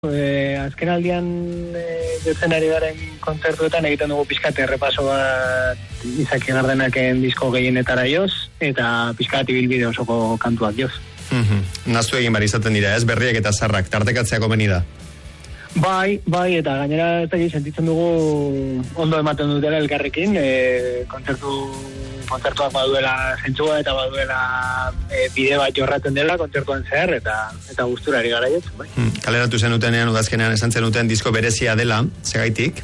Azken aldian jotzen ari garen kontzertuetan egiten dugu pixkat errepaso bat Izaki Gardenaken disko gehienetara joz, eta pixkat ibilbide osoko kantuak joz. Naztu egin bari izaten dira, ez? Berriak eta zarrak, tartekatzea komeni da. Bai, eta gainera sentitzen dugu ondo ematen dutela elkarrekin, kontzertuak baduela zentzua eta baduela bide bat jorraten dela kontzertuan zehar eta gusturari gara jotzen, bai. Kaleratu zenutenean, udazkenean esan zenuten disko berezia dela, segaitik?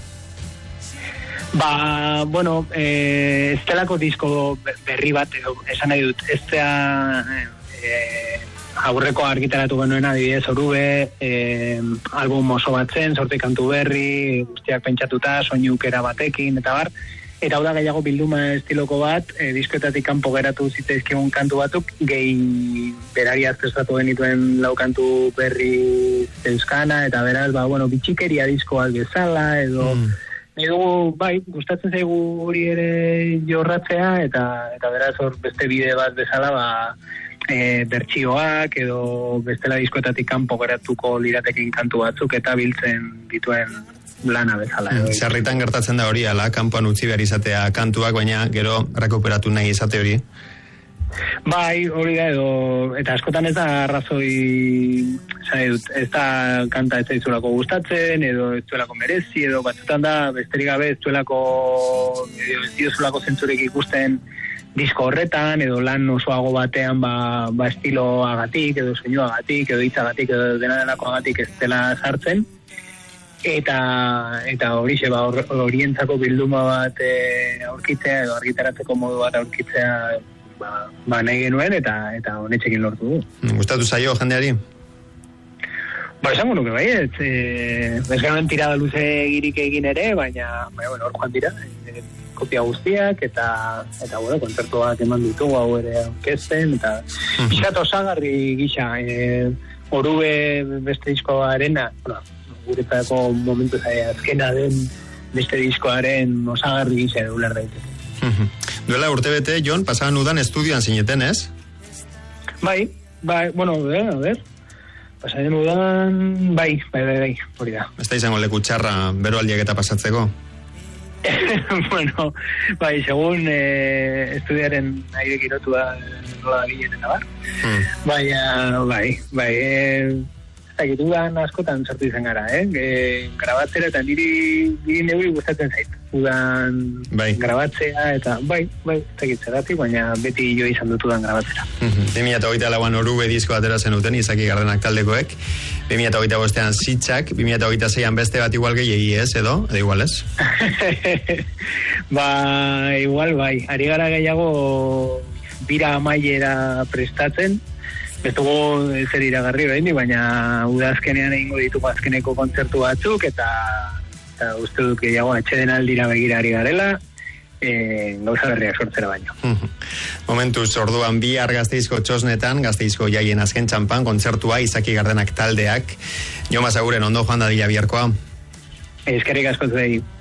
Ez delako disko berri bat, esan nahi dut, ez da aurreko argitaratu genuen adibidez Orube, album oso bat zen, 8 kantu berri, guztiak pentsatuta, soinukera batekin, eta bar. Eta hau da gehiago bilduma estiloko bat, diskoetatik kanpo geratu zitzaizkigun kantu batzuk, gehi berari aztestatu genituen 4 kantu berri euskana, eta beraz, bitxikeria diskoak bezala, edo dugu, gustatzen zaigu hori ere jorratzea, eta beraz hor beste bide bat bezala, bertsioak edo bestela diskoetatik kanpo geratuko liratekin kantu batzuk eta biltzen dituen lana bezala. Zerritan gertatzen da hori, ala, kanpoan utzi behar izatea kantuak, baina gero rekuperatu nahi izate hori? Bai, hori da edo, eta askotan ez da arrazoi, ez da kanta ez daizulako gustatzen, edo ez duelako merezi, edo batzutan da besterik gabe ez duelako, ez diozulako zentzurek ikusten disko horretan, edo lan osoago batean estiloagatik, edo soinuagatik, edo hitzagatik, edo denadakoagatik ez dela sartzen. Eta horixe, horientzako bilduma bat aurkitzea, edo argitaratzeko modu bat aurkitzea nahi genuen, eta honetxekin lortu du. Gustatu zaio jendeari? Esango nuke bai, ez genuen tirada luze girik egin ere, baina hor joan dira, kopia guztiak, eta kontzertuak eman ditugu hau ere aurkezten, eta pixkat osagarri gisa, Orube beste diskoarena, guretzako momentu azkena den beste diskoaren osagarri gisa edo uler daiteke. Duela urtebete, Jon, pasaban udan estudioan zineten, ez? Bai, a ver, pasaban udan, bai, hori da. Ez da izango leku txarra beroaldiak eta pasatzeko? Segun estudiaren aire girotu da nola da bilen eta bar. Ez udan askotan sortu izan gara, grabatzera eta niri neuri gustatzen zait. Udan grabatzea eta ez dakitzeratik, baina beti jo izan dut udan grabatzera. 2024an Orube disko atera zenuten, Izaki Gardenak taldekoek, 2025an Zitzak, 2026an beste bat igual gehiagi ez, edo igual ez? Igual bai, ari gara gehiago bira amaiera prestatzen, ez dugu zer iragarri behin, baina udazkenean egingo ditugu azkeneko kontzertu batzuk, eta uste dut gehiago atxeden aldira begirari garela, gauza berriak sortzera baino. Momentuz, orduan bihar Gasteizko txosnetan, Gasteizko jaien azken txampan, kontzertua Izaki Gardenak taldeak. Jon Basaguren, ondo joan dadila biharkoa. Eskerrik asko zuei.